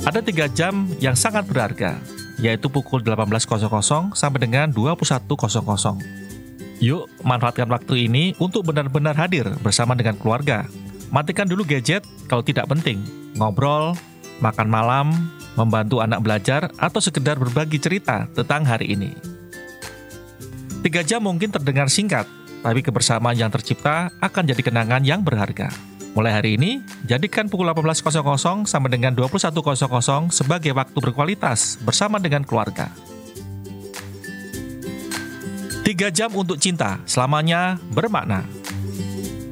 Ada 3 jam yang sangat berharga, yaitu pukul 18.00 sampai dengan 21.00. Yuk, manfaatkan waktu ini untuk benar-benar hadir bersama dengan keluarga. Matikan dulu gadget kalau tidak penting. Ngobrol, makan malam, membantu anak belajar, atau sekedar berbagi cerita tentang hari ini. 3 jam mungkin terdengar singkat, tapi kebersamaan yang tercipta akan jadi kenangan yang berharga. Mulai hari ini, jadikan pukul 18.00 sampai dengan 21.00 sebagai waktu berkualitas bersama dengan keluarga. 3 jam untuk cinta, selamanya bermakna.